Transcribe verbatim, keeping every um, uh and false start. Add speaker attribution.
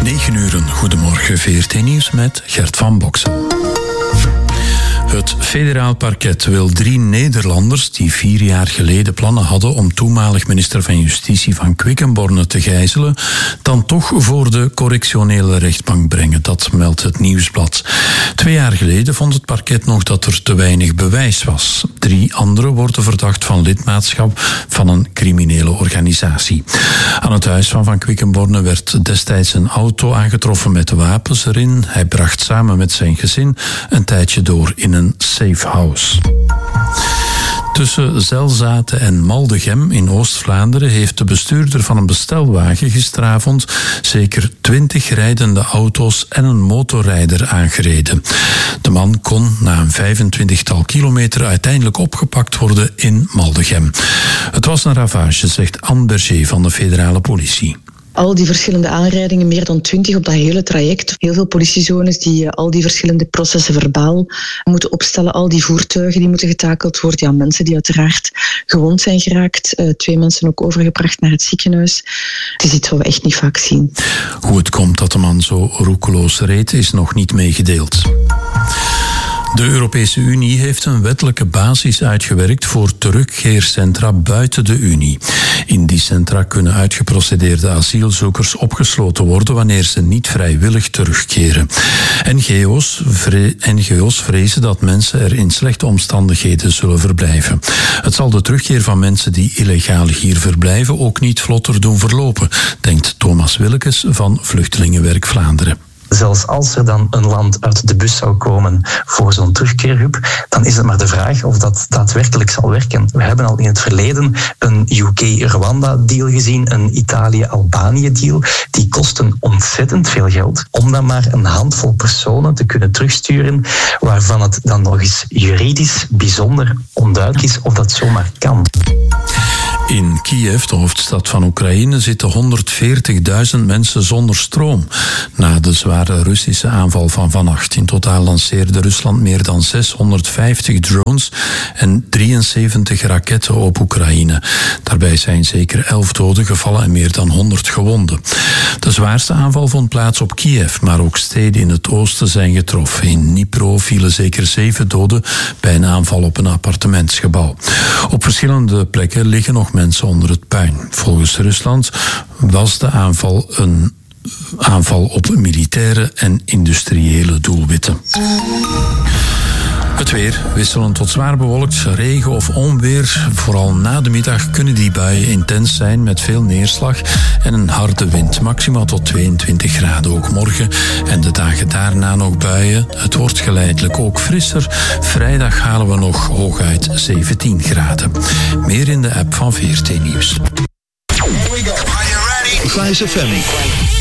Speaker 1: negen uur, goedemorgen, V R T Nieuws met Gert van Boksen. Het federaal parket wil drie Nederlanders die vier jaar geleden plannen hadden om toenmalig minister van Justitie van Quickenborne te gijzelen, dan toch voor de correctionele rechtbank brengen. Dat meldt het Nieuwsblad. Twee jaar geleden vond het parket nog dat er te weinig bewijs was. Drie anderen worden verdacht van lidmaatschap van een criminele organisatie. Aan het huis van Van Quickenborne werd destijds een auto aangetroffen met wapens erin. Hij bracht samen met zijn gezin een tijdje door in een een safe house. Tussen Zelzaten en Maldegem in Oost-Vlaanderen heeft de bestuurder van een bestelwagen gisteravond zeker twintig rijdende auto's en een motorrijder aangereden. De man kon na een vijfentwintigtal kilometer uiteindelijk opgepakt worden in Maldegem. Het was een ravage, zegt Anne Berger van de federale politie.
Speaker 2: Al die verschillende aanrijdingen, meer dan twintig op dat hele traject. Heel veel politiezones die al die verschillende processen verbaal moeten opstellen. Al die voertuigen die moeten getakeld worden. Ja, mensen die uiteraard gewond zijn geraakt. Uh, twee mensen ook overgebracht naar het ziekenhuis. Het is iets wat we echt niet vaak zien.
Speaker 1: Hoe het komt dat de man zo roekeloos reed, is nog niet meegedeeld. De Europese Unie heeft een wettelijke basis uitgewerkt voor terugkeercentra buiten de Unie. In die centra kunnen uitgeprocedeerde asielzoekers opgesloten worden wanneer ze niet vrijwillig terugkeren. N G O's, vre- N G O's vrezen dat mensen er in slechte omstandigheden zullen verblijven. Het zal de terugkeer van mensen die illegaal hier verblijven ook niet vlotter doen verlopen, denkt Thomas Willekes van Vluchtelingenwerk Vlaanderen.
Speaker 3: Zelfs als er dan een land uit de bus zou komen voor zo'n terugkeerhub, dan is het maar de vraag of dat daadwerkelijk zal werken. We hebben al in het verleden een U K-Rwanda-deal gezien, een Italië-Albanië-deal. Die kosten ontzettend veel geld om dan maar een handvol personen te kunnen terugsturen, waarvan het dan nog eens juridisch bijzonder onduidelijk is of dat zomaar kan.
Speaker 1: In Kiev, de hoofdstad van Oekraïne, zitten honderdveertigduizend mensen zonder stroom na de zware Russische aanval van vannacht. In totaal lanceerde Rusland meer dan zeshonderdvijftig drones en drieënzeventig raketten op Oekraïne. Daarbij zijn zeker elf doden gevallen en meer dan honderd gewonden. De zwaarste aanval vond plaats op Kiev, maar ook steden in het oosten zijn getroffen. In Dnipro vielen zeker zeven doden bij een aanval op een appartementsgebouw. Op verschillende plekken liggen nog mensen onder het puin. Volgens Rusland was de aanval een aanval op militaire en industriële doelwitten. Het weer wisselend tot zwaar bewolkt, regen of onweer. Vooral na de middag kunnen die buien intens zijn met veel neerslag en een harde wind. Maximaal tot tweeëntwintig graden ook morgen en de dagen daarna nog buien. Het wordt geleidelijk ook frisser. Vrijdag halen we nog hooguit zeventien graden. Meer in de app van V R T Nieuws.
Speaker 4: Here we go. Are you ready? Flash F M.